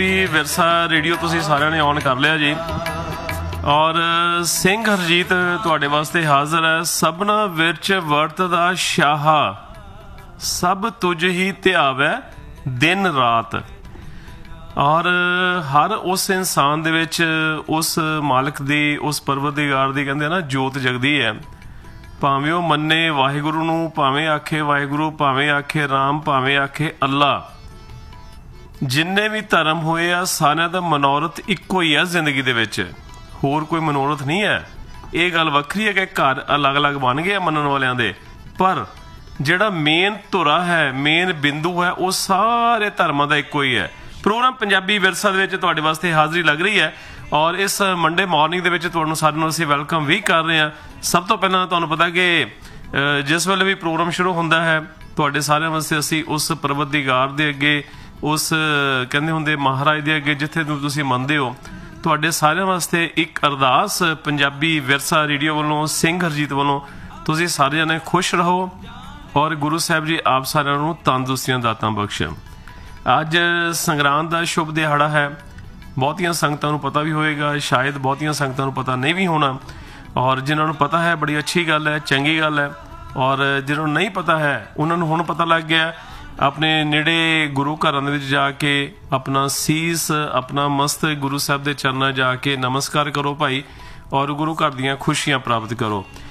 Virsa radio तुसीं सारिਆਂ ने on कर लिया जी और सिंह हरजीत तुहाडे वास्ते हाज़र है। सबना विच वरतदा शाहा सब तुझ ही ध्यावै दिन रात। और हर उस इंसान दे विच उस मालिक दी उस परवरदिगार दी कहंदे ना जोत जगदी है। भावें वो मन्ने वाहिगुरू नूं, भावें आखे वाहिगुरू, भावें आखे राम, भावें आखे अल्लाह। जिन्ने भी धर्म होए आ सारिਆਂ ਦਾ मनोरथ ਇੱਕੋ ਹੀ ਆ ਜ਼ਿੰਦਗੀ ਦੇ ਵਿੱਚ, ਹੋਰ ਕੋਈ मनोरथ नहीं है। ਇਹ ਗੱਲ ਵੱਖਰੀ ਹੈ ਕਿ ਘਰ ਅਲੱਗ-ਅਲੱਗ ਬਣ ਗਏ ਆ ਮੰਨਣ ਵਾਲਿਆਂ ਦੇ, ਪਰ ਜਿਹੜਾ ਮੇਨ ਧੁਰਾ ਹੈ, ਮੇਨ ਬਿੰਦੂ ਹੈ, ਉਹ ਸਾਰੇ ਧਰਮਾਂ ਦਾ ਇੱਕੋ ਹੀ ਹੈ। ਪ੍ਰੋਗਰਾਮ ਪੰਜਾਬੀ ਵਿਰਸਾ ਦੇ ਵਿੱਚ ਤੁਹਾਡੇ ਵਾਸਤੇ ਹਾਜ਼ਰੀ ਲੱਗ ਰਹੀ ਹੈ ਔਰ ਇਸ ਮੰਡੇ ਮਾਰਨਿੰਗ ਦੇ ਵਿੱਚ ਤੁਹਾਨੂੰ ਸਾਰਿਆਂ ਨੂੰ ਅਸੀਂ ਵੈਲਕਮ ਵੀ ਕਰ ਰਹੇ ਹਾਂ। ਸਭ ਤੋਂ ਪਹਿਲਾਂ ਤੁਹਾਨੂੰ ਪਤਾ ਕਿ ਜਿਸ ਵੇਲੇ ਵੀ ਪ੍ਰੋਗਰਾਮ ਸ਼ੁਰੂ ਹੁੰਦਾ ਹੈ ਤੁਹਾਡੇ ਸਾਰਿਆਂ ਵਾਸਤੇ ਅਸੀਂ ਉਸ ਪਰਵਤਦੀਗਾਰ ਦੇ ਅੱਗੇ, ਉਸ ਕਹਿੰਦੇ ਹੁੰਦੇ ਮਹਾਰਾਜ ਦੇ ਅੱਗੇ ਜਿੱਥੇ ਤੁਸੀਂ ਮੰਨਦੇ ਹੋ, ਤੁਹਾਡੇ ਸਾਰਿਆਂ ਵਾਸਤੇ ਇੱਕ ਅਰਦਾਸ ਪੰਜਾਬੀ ਵਿਰਸਾ ਰੇਡੀਓ ਵੱਲੋਂ, ਸਿੰਘ ਹਰਜੀਤ ਵੱਲੋਂ, ਤੁਸੀਂ ਸਾਰੇ ਜਣੇ ਖੁਸ਼ ਰਹੋ ਔਰ ਗੁਰੂ ਸਾਹਿਬ ਜੀ ਆਪ ਸਾਰਿਆਂ ਨੂੰ ਤੰਦਰੁਸਤੀਆਂ ਦਾਤਾਂ ਬਖਸ਼ਣ। ਅੱਜ ਸੰਗਰਾਂਦ ਦਾ ਸ਼ੁਭ ਦਿਹਾੜਾ ਹੈ। ਬਹੁਤੀਆਂ ਸੰਗਤਾਂ ਨੂੰ ਪਤਾ ਵੀ ਹੋਏਗਾ, ਸ਼ਾਇਦ ਬਹੁਤੀਆਂ ਸੰਗਤਾਂ ਨੂੰ ਪਤਾ ਨਹੀਂ ਵੀ ਹੋਣਾ, ਔਰ ਜਿਨ੍ਹਾਂ ਨੂੰ ਪਤਾ ਹੈ ਬੜੀ ਅੱਛੀ ਗੱਲ ਹੈ, ਚੰਗੀ ਗੱਲ ਹੈ। ਔਰ ਜਿਹਨਾਂ ਨੂੰ ਨਹੀਂ ਪਤਾ ਹੈ ਉਹਨਾਂ ਨੂੰ ਹੁਣ ਪਤਾ ਲੱਗ ਗਿਆ। ਆਪਣੇ ਨੇੜੇ ਗੁਰੂ ਘਰਾਂ ਦੇ ਵਿੱਚ ਜਾ ਕੇ ਆਪਣਾ ਸੀਸ, ਆਪਣਾ ਮਸਤਕ ਗੁਰੂ ਸਾਹਿਬ ਦੇ ਚਰਨਾਂ ਜਾ ਕੇ ਨਮਸਕਾਰ ਕਰੋ ਭਾਈ, ਔਰ ਗੁਰੂ ਘਰ ਦੀਆਂ ਖੁਸ਼ੀਆਂ ਪ੍ਰਾਪਤ ਕਰੋ।